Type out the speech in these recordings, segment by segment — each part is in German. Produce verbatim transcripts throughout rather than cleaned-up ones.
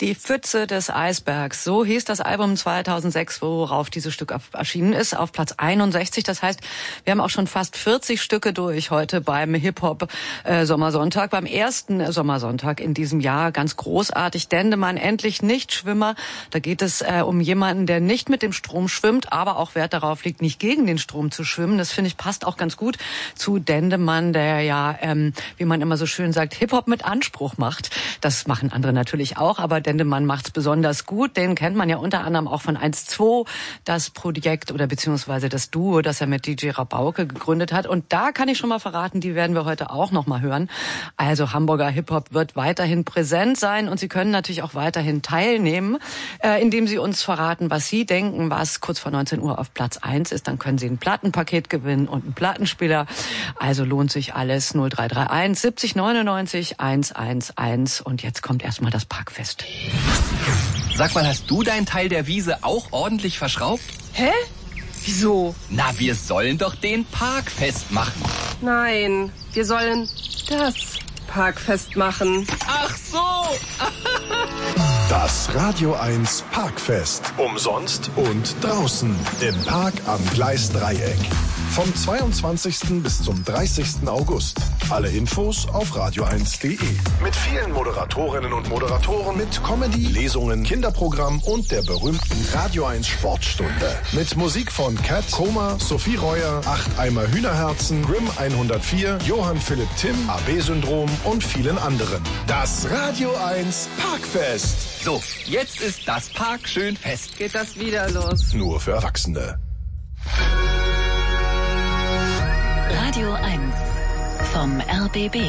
Die Pfütze des Eisbergs, so hieß das Album zweitausendsechs, worauf dieses Stück erschienen ist, auf Platz einundsechzig. Das heißt, wir haben auch schon fast vierzig Stücke durch heute beim Hip-Hop-Sommersonntag, beim ersten Sommersonntag in diesem Jahr. Ganz großartig. Dendemann, endlich Nichtschwimmer. Da geht es äh, um jemanden, der nicht mit dem Strom schwimmt, aber auch Wert darauf legt, nicht gegen den Strom zu schwimmen. Das finde ich passt auch ganz gut zu Dendemann, der ja, ähm, wie man immer so schön sagt, Hip-Hop mit Anspruch macht. Das machen andere natürlich auch, aber Dendemann macht's besonders gut. Den kennt man ja unter anderem auch von eins zwei, das Projekt oder beziehungsweise das Duo, das er mit D J Rabauke gegründet hat. Und da kann ich schon mal verraten, die werden wir heute auch noch mal hören. Also Hamburger Hip-Hop wird weiterhin präsent sein und Sie können natürlich auch weiterhin teilnehmen, äh, indem Sie uns verraten, was Sie denken, was kurz vor neunzehn Uhr auf Platz eins ist. Dann können Sie ein Plattenpaket gewinnen und einen Plattenspieler. Also lohnt sich alles. null drei drei eins siebzig neunundneunzig hundertelf. Und jetzt kommt erstmal das Parkfest. Sag mal, hast du deinen Teil der Wiese auch ordentlich verschraubt? Hä? Wieso? Na, wir sollen doch den Parkfest machen. Nein, wir sollen das Parkfest machen. Ach so! Das Radio eins Parkfest. Umsonst und draußen im Park am Gleisdreieck. Vom zweiundzwanzigsten bis zum dreißigsten August. Alle Infos auf radio eins punkt de. Mit vielen Moderatorinnen und Moderatoren, mit Comedy, Lesungen, Kinderprogramm und der berühmten Radio eins Sportstunde. Mit Musik von Cat, Koma, Sophie Reuer, Acht Eimer Hühnerherzen, Grimm hundertvier, Johann Philipp Timm, A B-Syndrom und vielen anderen. Das Radio eins Parkfest. So, jetzt ist das Park schön fest. Geht das wieder los? Nur für Erwachsene. Radio eins vom R B B.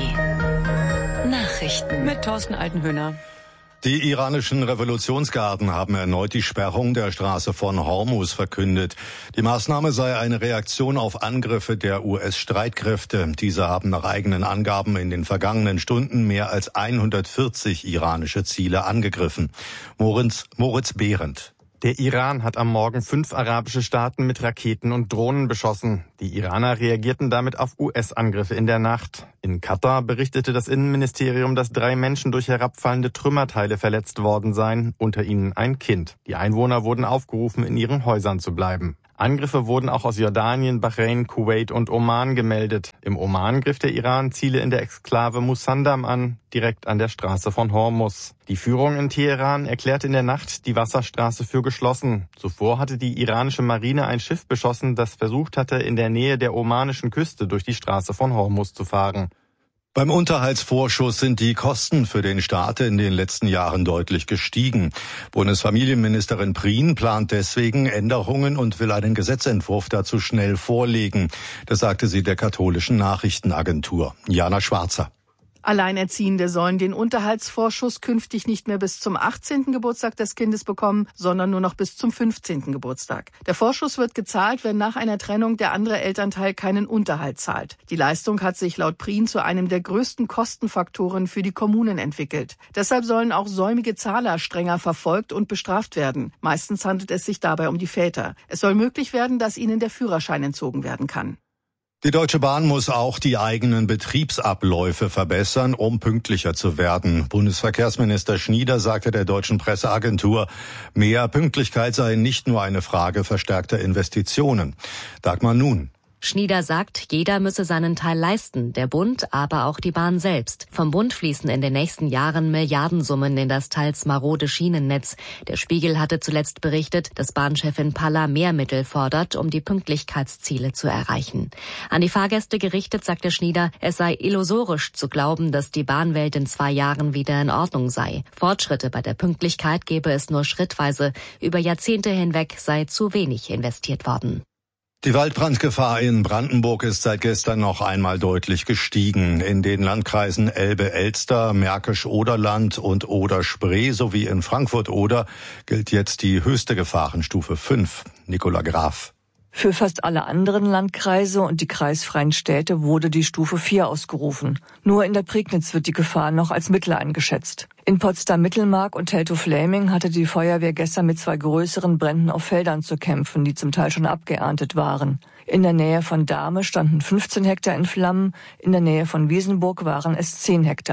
Nachrichten mit Thorsten Altenhöhner. Die iranischen Revolutionsgarden haben erneut die Sperrung der Straße von Hormuz verkündet. Die Maßnahme sei eine Reaktion auf Angriffe der U S-Streitkräfte. Diese haben nach eigenen Angaben in den vergangenen Stunden mehr als hundertvierzig iranische Ziele angegriffen. Moritz, Moritz Behrendt. Der Iran hat am Morgen fünf arabische Staaten mit Raketen und Drohnen beschossen. Die Iraner reagierten damit auf U S-Angriffe in der Nacht. In Katar berichtete das Innenministerium, dass drei Menschen durch herabfallende Trümmerteile verletzt worden seien, unter ihnen ein Kind. Die Einwohner wurden aufgerufen, in ihren Häusern zu bleiben. Angriffe wurden auch aus Jordanien, Bahrain, Kuwait und Oman gemeldet. Im Oman griff der Iran Ziele in der Exklave Musandam an, direkt an der Straße von Hormuz. Die Führung in Teheran erklärte in der Nacht die Wasserstraße für geschlossen. Zuvor hatte die iranische Marine ein Schiff beschossen, das versucht hatte, in der Nähe der omanischen Küste durch die Straße von Hormuz zu fahren. Beim Unterhaltsvorschuss sind die Kosten für den Staat in den letzten Jahren deutlich gestiegen. Bundesfamilienministerin Prien plant deswegen Änderungen und will einen Gesetzentwurf dazu schnell vorlegen. Das sagte sie der katholischen Nachrichtenagentur. Jana Schwarzer. Alleinerziehende sollen den Unterhaltsvorschuss künftig nicht mehr bis zum achtzehnten Geburtstag des Kindes bekommen, sondern nur noch bis zum fünfzehnten Geburtstag. Der Vorschuss wird gezahlt, wenn nach einer Trennung der andere Elternteil keinen Unterhalt zahlt. Die Leistung hat sich laut Prien zu einem der größten Kostenfaktoren für die Kommunen entwickelt. Deshalb sollen auch säumige Zahler strenger verfolgt und bestraft werden. Meistens handelt es sich dabei um die Väter. Es soll möglich werden, dass ihnen der Führerschein entzogen werden kann. Die Deutsche Bahn muss auch die eigenen Betriebsabläufe verbessern, um pünktlicher zu werden. Bundesverkehrsminister Schnieder sagte der deutschen Presseagentur, mehr Pünktlichkeit sei nicht nur eine Frage verstärkter Investitionen. Dagmar Nun. Schnieder sagt, jeder müsse seinen Teil leisten, der Bund, aber auch die Bahn selbst. Vom Bund fließen in den nächsten Jahren Milliardensummen in das teils marode Schienennetz. Der Spiegel hatte zuletzt berichtet, dass Bahnchefin Palla mehr Mittel fordert, um die Pünktlichkeitsziele zu erreichen. An die Fahrgäste gerichtet sagte Schnieder, es sei illusorisch zu glauben, dass die Bahnwelt in zwei Jahren wieder in Ordnung sei. Fortschritte bei der Pünktlichkeit gebe es nur schrittweise. Über Jahrzehnte hinweg sei zu wenig investiert worden. Die Waldbrandgefahr in Brandenburg ist seit gestern noch einmal deutlich gestiegen. In den Landkreisen Elbe-Elster, Märkisch-Oderland und Oder-Spree sowie in Frankfurt-Oder gilt jetzt die höchste Gefahrenstufe fünf. Nicola Graf. Für fast alle anderen Landkreise und die kreisfreien Städte wurde die Stufe vier ausgerufen. Nur in der Prignitz wird die Gefahr noch als mittel eingeschätzt. In Potsdam-Mittelmark und Teltow-Fläming hatte die Feuerwehr gestern mit zwei größeren Bränden auf Feldern zu kämpfen, die zum Teil schon abgeerntet waren. In der Nähe von Dahme standen fünfzehn Hektar in Flammen, in der Nähe von Wiesenburg waren es zehn Hektar.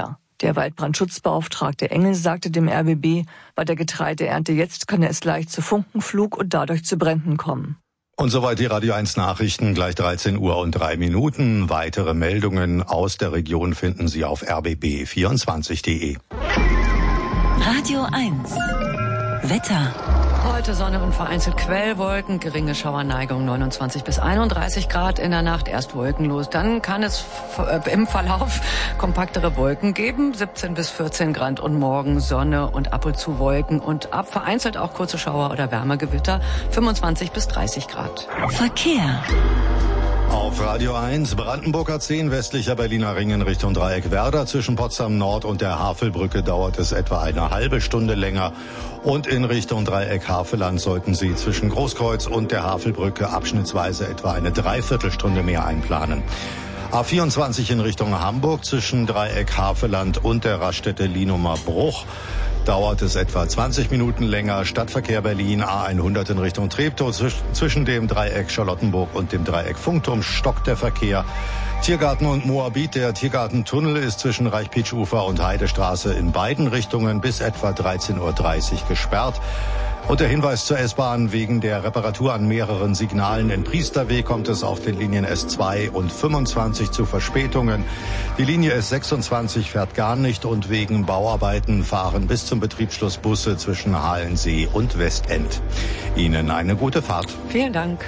Der Waldbrandschutzbeauftragte Engel sagte dem R B B, bei der Getreideernte jetzt könne es leicht zu Funkenflug und dadurch zu Bränden kommen. Und soweit die Radio eins Nachrichten, gleich dreizehn Uhr und drei Minuten. Weitere Meldungen aus der Region finden Sie auf r b b vierundzwanzig punkt d e. Radio eins Wetter. Heute Sonne und vereinzelt Quellwolken, geringe Schauerneigung neunundzwanzig bis einunddreißig Grad in der Nacht, erst wolkenlos. Dann kann es im Verlauf kompaktere Wolken geben, siebzehn bis vierzehn Grad und morgen Sonne und ab und zu Wolken und ab vereinzelt auch kurze Schauer oder Wärmegewitter, fünfundzwanzig bis dreißig Grad. Verkehr. Auf Radio eins, Brandenburger zehn, westlicher Berliner Ring in Richtung Dreieck Werder. Zwischen Potsdam Nord und der Havelbrücke dauert es etwa eine halbe Stunde länger. Und in Richtung Dreieck Havelland sollten Sie zwischen Großkreuz und der Havelbrücke abschnittsweise etwa eine Dreiviertelstunde mehr einplanen. A vierundzwanzig in Richtung Hamburg zwischen Dreieck Havelland und der Raststätte Lienumer Bruch dauert es etwa zwanzig Minuten länger. Stadtverkehr Berlin A hundert in Richtung Treptow. Zwischen dem Dreieck Charlottenburg und dem Dreieck Funkturm stockt der Verkehr. Tiergarten und Moabit. Der Tiergartentunnel ist zwischen Reich-Pitsch-Ufer und Heidestraße in beiden Richtungen bis etwa dreizehn Uhr dreißig gesperrt. Und der Hinweis zur S-Bahn: wegen der Reparatur an mehreren Signalen in Priesterweg kommt es auf den Linien S zwei und fünfundzwanzig zu Verspätungen. Die Linie S sechsundzwanzig fährt gar nicht und wegen Bauarbeiten fahren bis zum Betriebsschluss Busse zwischen Halensee und Westend. Ihnen eine gute Fahrt. Vielen Dank.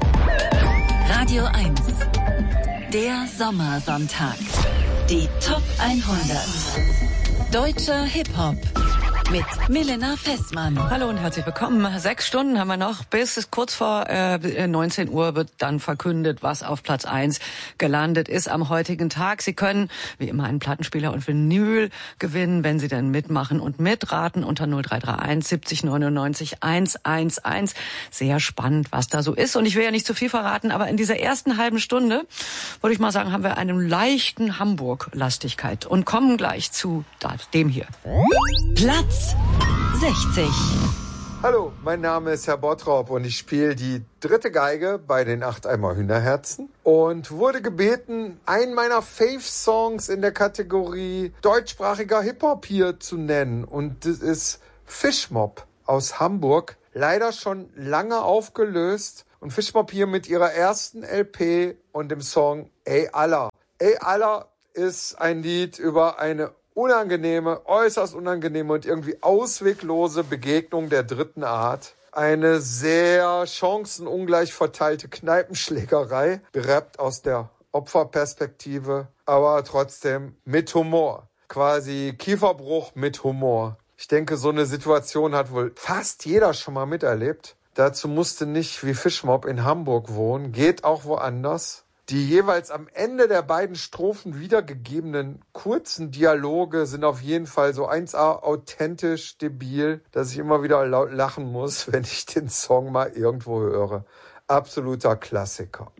Radio eins. Der Sommersonntag. Die Top hundert. Deutscher Hip-Hop. Mit Milena Fessmann. Hallo und herzlich willkommen. Sechs Stunden haben wir noch. Bis es kurz vor äh, neunzehn Uhr wird dann verkündet, was auf Platz eins gelandet ist am heutigen Tag. Sie können wie immer einen Plattenspieler und Vinyl gewinnen, wenn Sie dann mitmachen und mitraten unter null drei drei eins siebzig neunundneunzig hundertelf. Sehr spannend, was da so ist. Und ich will ja nicht zu viel verraten, aber in dieser ersten halben Stunde, würde ich mal sagen, haben wir eine leichten Hamburg-Lastigkeit und kommen gleich zu dem hier. Platz sechzig. Hallo, mein Name ist Herr Bottrop und ich spiele die dritte Geige bei den acht Eimer Hühnerherzen und wurde gebeten, einen meiner Fave-Songs in der Kategorie deutschsprachiger Hip-Hop hier zu nennen. Und das ist Fischmob aus Hamburg, leider schon lange aufgelöst. Und Fischmob hier mit ihrer ersten L P und dem Song Ey Allah. Ey Allah ist ein Lied über eine unangenehme, äußerst unangenehme und irgendwie ausweglose Begegnung der dritten Art. Eine sehr chancenungleich verteilte Kneipenschlägerei, gerappt aus der Opferperspektive, aber trotzdem mit Humor. Quasi Kieferbruch mit Humor. Ich denke, so eine Situation hat wohl fast jeder schon mal miterlebt. Dazu musste nicht wie Fischmob in Hamburg wohnen, geht auch woanders. Die jeweils am Ende der beiden Strophen wiedergegebenen kurzen Dialoge sind auf jeden Fall so eins A authentisch debil, dass ich immer wieder laut lachen muss, wenn ich den Song mal irgendwo höre. Absoluter Klassiker.